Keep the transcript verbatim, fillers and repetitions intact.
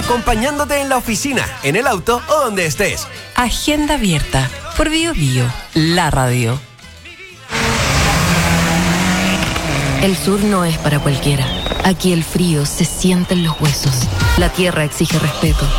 acompañándote en la oficina, en el auto o donde estés. Agenda abierta por Bio Bio, la radio. El sur no es para cualquiera. Aquí el frío se siente en los huesos. La tierra exige respeto.